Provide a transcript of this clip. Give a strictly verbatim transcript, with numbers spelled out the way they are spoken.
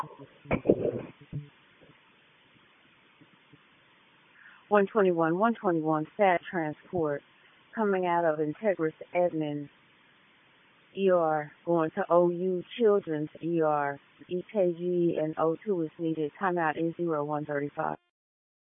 one twenty-one, one twenty-one, Stat Transport, coming out of Integris Admin E R, going to O U Children's E R, E K G and O two is needed. Timeout is zero one thirty-five.